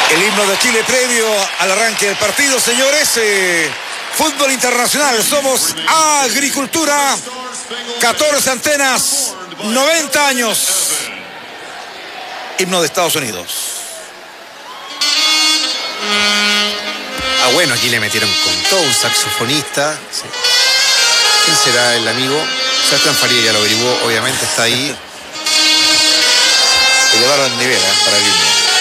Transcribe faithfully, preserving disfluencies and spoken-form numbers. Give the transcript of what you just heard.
El himno de Chile previo al arranque del partido, señores. Eh, fútbol internacional, somos agricultura. catorce antenas, noventa años. Himno de Estados Unidos. Ah, bueno, aquí le metieron con todo un saxofonista. Sí. ¿Quién será el amigo? Sebastián Faría ya lo averiguó, obviamente está ahí. Se llevaron el nivel, ¿eh? Para el himno.